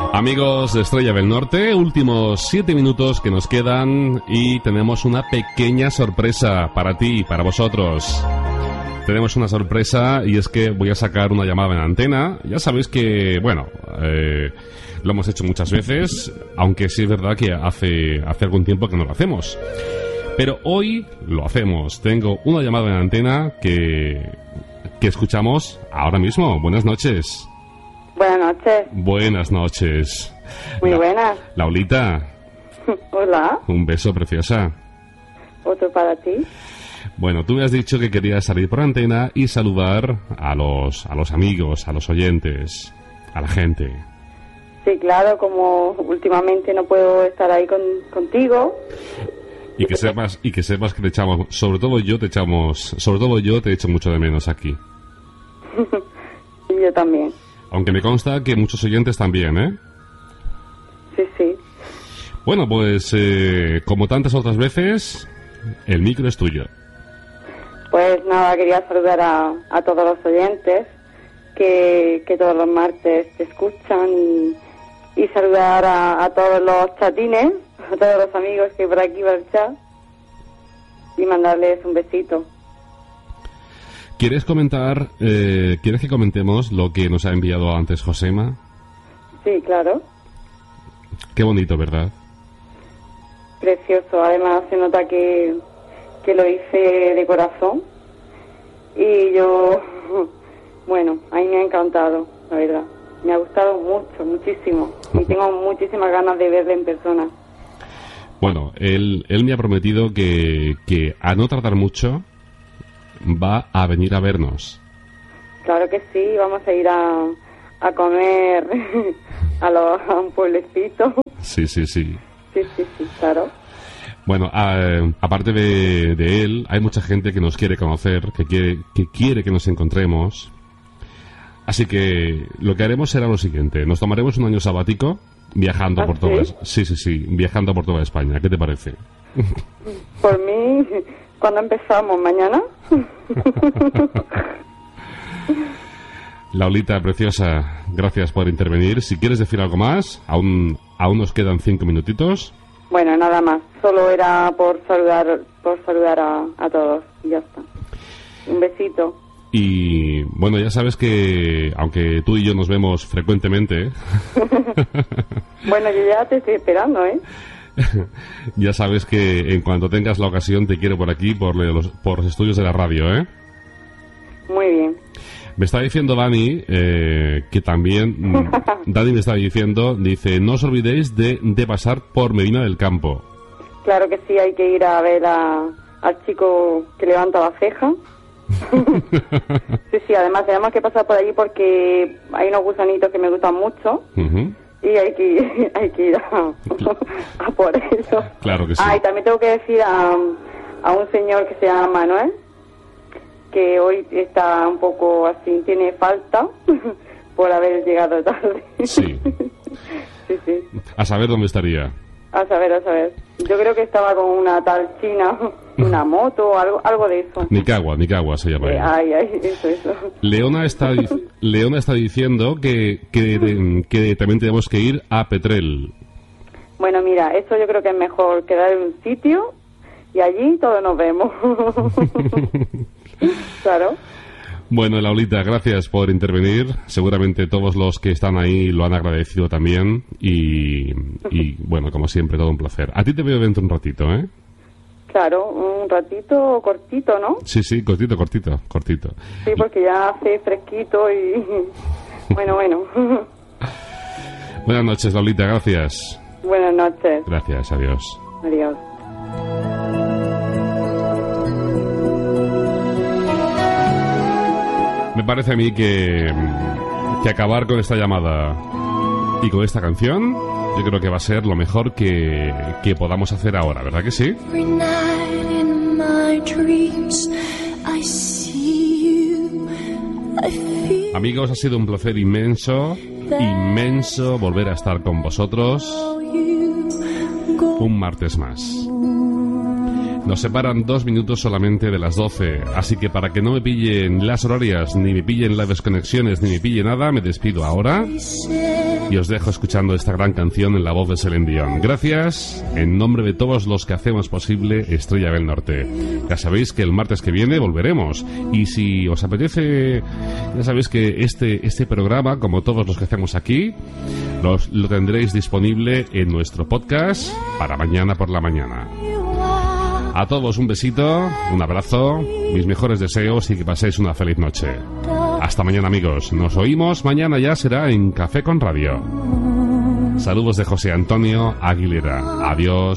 Amigos de Estrella del Norte, últimos 7 minutos que nos quedan y tenemos una pequeña sorpresa para ti, para vosotros. Tenemos una sorpresa y es que voy a sacar una llamada en antena. Ya sabéis que, bueno, lo hemos hecho muchas veces, aunque sí es verdad que hace algún tiempo que no lo hacemos. Pero hoy lo hacemos. Tengo una llamada en antena que escuchamos ahora mismo. Buenas noches. Buenas noches. Buenas noches. Muy buenas. Laurita. Hola. Un beso, preciosa. Otro para ti. Bueno, tú me has dicho que querías salir por antena y saludar a los amigos, a los oyentes, a la gente. Sí, claro, como últimamente no puedo estar ahí contigo. Y que sepas que te echamos, sobre todo yo te echo mucho de menos aquí. Y yo también. Aunque me consta que muchos oyentes también, ¿eh? Sí, sí. Bueno, pues como tantas otras veces, el micro es tuyo. Pues nada, quería saludar a todos los oyentes que todos los martes te escuchan y saludar a todos los chatines, a todos los amigos que por aquí va el chat y mandarles un besito. ¿Quieres que comentemos lo que nos ha enviado antes Josema? Sí, claro. Qué bonito, ¿verdad? Precioso, además se nota que lo hice de corazón y yo, bueno, a mí me ha encantado, la verdad. Me ha gustado mucho, muchísimo y tengo muchísimas ganas de verle en persona. Bueno, él me ha prometido que a no tardar mucho va a venir a vernos. Claro que sí, vamos a ir a comer a un pueblecito. Sí. Sí, claro. Bueno, aparte de él, hay mucha gente que nos quiere conocer, que quiere que nos encontremos. Así que lo que haremos será lo siguiente: nos tomaremos un año sabático viajando por toda viajando por toda España. ¿Qué te parece? Por mí, ¿cuándo empezamos? ¿Mañana? Laulita, preciosa, gracias por intervenir. Si quieres decir algo más, aún nos quedan 5 minutitos. Bueno, nada más. Solo era por saludar a todos y ya está. Un besito. Y bueno, ya sabes que aunque tú y yo nos vemos frecuentemente, bueno, yo ya te estoy esperando, ¿eh? Ya sabes que en cuanto tengas la ocasión te quiero por aquí, por los estudios de la radio, ¿eh? Muy bien. Me está diciendo Dani, que también, Dani me está diciendo, dice, no os olvidéis de pasar por Medina del Campo. Claro que sí, hay que ir a ver al chico que levanta la ceja. Sí, además tenemos que pasar por allí porque hay unos gusanitos que me gustan mucho. Y hay que ir a por eso. Claro que sí. Y también tengo que decir a un señor que se llama Manuel, que hoy está un poco así, tiene falta por haber llegado tarde. Sí. Sí. A saber dónde estaría. A saber. Yo creo que estaba con una tal china, una moto o algo de eso. Nicaragua se llama ella. Eso. Leona está diciendo que también tenemos que ir a Petrel. Bueno, mira, eso yo creo que es mejor quedar en un sitio y allí todos nos vemos. Claro. Bueno, Laulita, gracias por intervenir. Seguramente todos los que están ahí lo han agradecido también. Y bueno, como siempre, todo un placer. A ti te veo dentro un ratito, ¿eh? Claro, un ratito cortito, ¿no? Sí, cortito. Sí, porque ya hace fresquito y... Bueno. Buenas noches, Laulita, gracias. Buenas noches. Gracias, adiós. Adiós. Me parece a mí que acabar con esta llamada y con esta canción, yo creo que va a ser lo mejor que podamos hacer ahora, ¿verdad que sí? Amigos, ha sido un placer inmenso volver a estar con vosotros un martes más. Nos separan 2 minutos solamente de las 12, así que para que no me pillen las horarias, ni me pillen las desconexiones, ni me pille nada, me despido ahora y os dejo escuchando esta gran canción en la voz de Celine Dion. Gracias, en nombre de todos los que hacemos posible Estrella del Norte. Ya sabéis que el martes que viene volveremos, y si os apetece, ya sabéis que este programa, como todos los que hacemos aquí, lo tendréis disponible en nuestro podcast para mañana por la mañana. A todos un besito, un abrazo, mis mejores deseos y que paséis una feliz noche. Hasta mañana, amigos. Nos oímos mañana, ya será en Café con Radio. Saludos de José Antonio Aguilera. Adiós.